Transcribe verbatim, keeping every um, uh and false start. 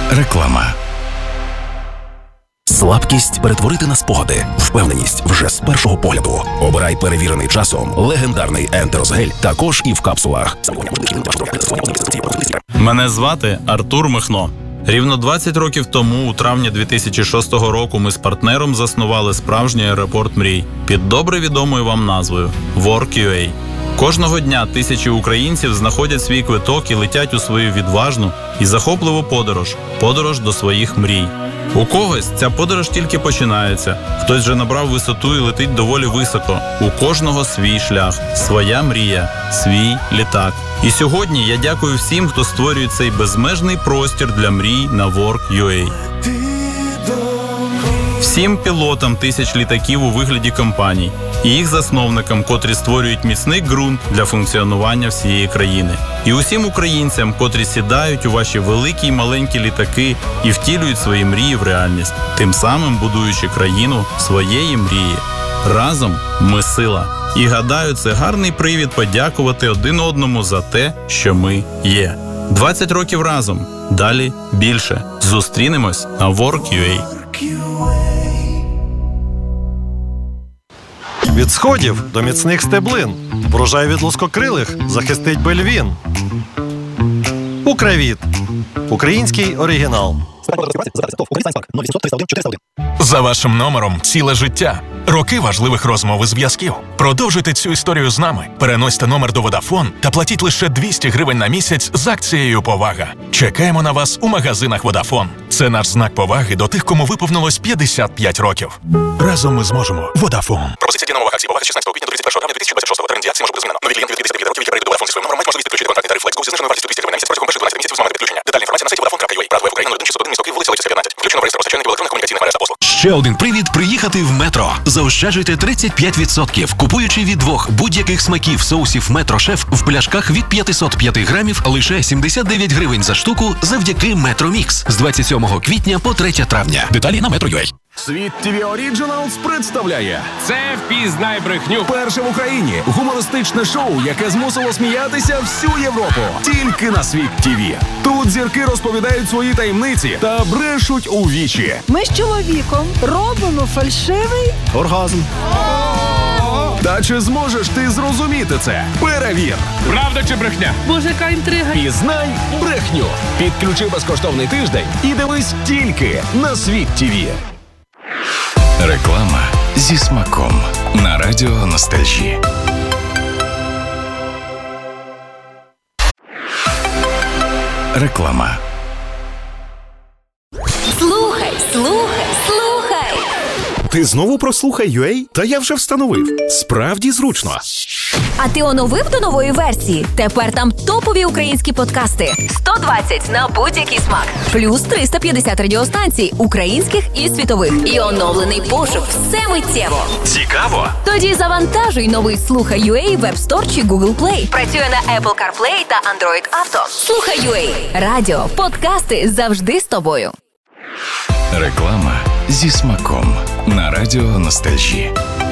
Реклама. Слабкість перетворити на спогади. Впевненість вже з першого погляду. Обирай перевірений часом легендарний Ентерос-гель, також і в капсулах. Мене звати Артур Михно. Рівно двадцять років тому, у травні дві тисячі шостого року, ми з партнером заснували справжній аеропорт мрій під добре відомою вам назвою WorkUA. Кожного дня тисячі українців знаходять свій квиток і летять у свою відважну і захопливу подорож – подорож до своїх мрій. У когось ця подорож тільки починається, хтось вже набрав висоту і летить доволі високо. У кожного свій шлях, своя мрія, свій літак. І сьогодні я дякую всім, хто створює цей безмежний простір для мрій на WorkUA. Всім пілотам тисяч літаків у вигляді компаній і їх засновникам, котрі створюють міцний ґрунт для функціонування всієї країни. І усім українцям, котрі сідають у ваші великі й маленькі літаки і втілюють свої мрії в реальність, тим самим будуючи країну своєї мрії. Разом ми сила. І гадаю, це гарний привід подякувати один одному за те, що ми є. двадцять років разом. Далі більше. Зустрінемось на WorkUA. Від сходів до міцних стеблин. Врожай від лоскокрилих захистить Бельвін. Укравіт. Український оригінал. За вашим номером ціле життя. Роки важливих розмов і зв'язків. Продовжуйте цю історію з нами. Переносьте номер до Vodafone та платіть лише двісті гривень на місяць з акцією «Повага». Чекаємо на вас у магазинах Vodafone. Це наш знак поваги до тих, кому виповнилось п'ятдесят п'ять років. Разом ми зможемо. Vodafone. Пропозиція діє на умовах акції «Повага» з шістнадцятого квітня до тридцять першого травня дві тисячі двадцять шостого. Термін дії акції може бути змінено. Нові клієнти від п'ятдесят п'ять років, які перейдуть до Vodafone зі своїм номером, мають можливість підключити контрактний тариф Flex зі зниженою вартістю двісті гривень на місяць протягом перших дванадцяти місяців з моменту підключення. Детальна інформація на сайті vodafone крапка ua. Правда, в Україну нуль один шістсот один, місто Київ, вулиця Лисиця, п'ятнадцять. Включено в реєстр постачальників електронних комунікаційних мереж та послуг. Ще один привід приїхати в Метро. Заощаджуйте тридцять п'ять відсотків, купуючи від двох будь-яких смаків соусів Метро Шеф в пляшках від п'ятсот п'ять грамів лише сімдесят дев'ять гривень за штуку завдяки Метро Мікс з двадцять сьомого квітня по третє травня. Деталі на Metro.ua. Світ ТВ Originals представляє Це «Впізнай брехню». перше в Україні гумористичне шоу, яке змусило сміятися всю Європу. Тільки на Світ ТВ. Тут зірки розповідають свої таємниці та брешуть у вічі. Ми з чоловіком робимо фальшивий Оргазм. Та чи зможеш ти зрозуміти це? Перевір. Правда чи брехня? Боже, яка інтрига. Пізнай брехню. Підключи безкоштовний тиждень і дивись тільки на Світ ТВ. Реклама зі смаком на радіо Ностальжі. Реклама. Слухай, слухай, слухай. Ти знову про Слухай.ua? Та я вже встановив. Справді зручно. А ти оновив до нової версії? Тепер там топові українські подкасти. сто двадцять на будь-який смак. Плюс триста п'ятдесят радіостанцій, українських і світових. І оновлений пошук. Все миттєво. Цікаво? Тоді завантажуй новий Слухай.ua в App Store чи Google Play. Працює на Apple CarPlay та Android Auto. Слухай.ua. Радіо, подкасти завжди з тобою. Реклама зі смаком на радіо Ностальжі.